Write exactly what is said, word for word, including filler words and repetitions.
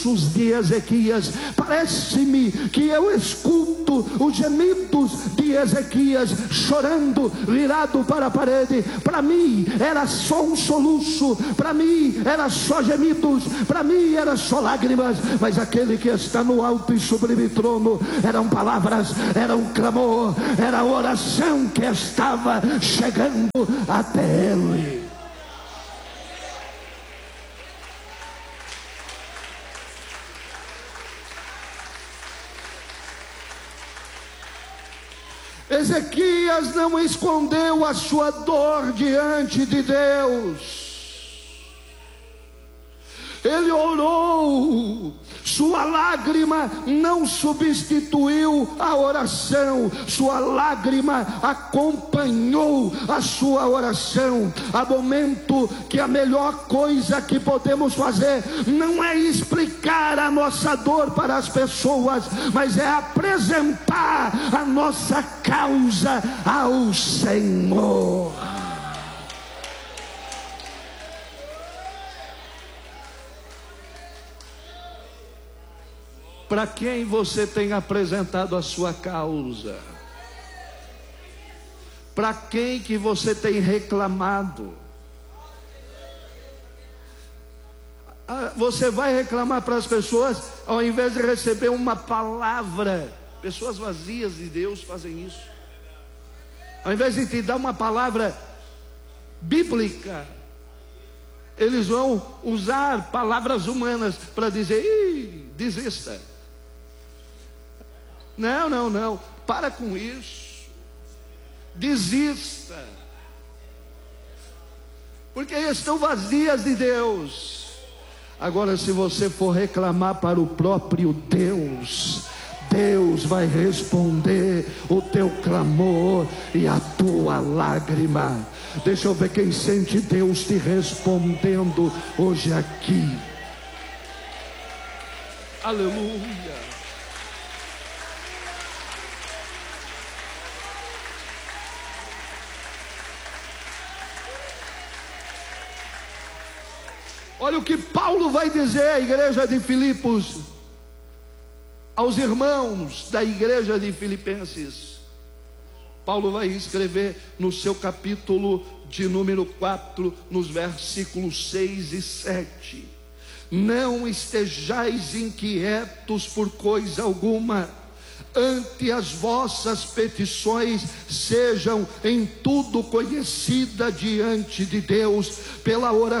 de Ezequias. Parece-me que eu escuto os gemidos de Ezequias chorando, virado para a parede. Para mim era só um soluço, para mim era só gemidos, para mim era só lágrimas, mas aquele que está no alto e sublime trono, eram palavras, era um clamor, era a oração que estava chegando até ele. Ezequias não escondeu a sua dor diante de Deus. Ele orou. Sua lágrima não substituiu a oração, sua lágrima acompanhou a sua oração. Há momento que a melhor coisa que podemos fazer não é explicar a nossa dor para as pessoas, mas é apresentar a nossa causa ao Senhor. Para quem você tem apresentado a sua causa? Para quem que você tem reclamado? Você vai reclamar para as pessoas, ao invés de receber uma palavra. Pessoas vazias de Deus fazem isso. Ao invés de te dar uma palavra bíblica, eles vão usar palavras humanas para dizer: ih, desista. Não, não, não, para com isso, desista, porque estão vazias de Deus. Agora, se você for reclamar para o próprio Deus, Deus vai responder o teu clamor e a tua lágrima. Deixa eu ver quem sente Deus te respondendo hoje aqui. Aleluia. Olha o que Paulo vai dizer à igreja de Filipos, aos irmãos da igreja de Filipenses. Paulo vai escrever no seu capítulo de número quatro, nos versículos seis e sete: não estejais inquietos por coisa alguma, ante as vossas petições sejam em tudo conhecidas diante de Deus pela oração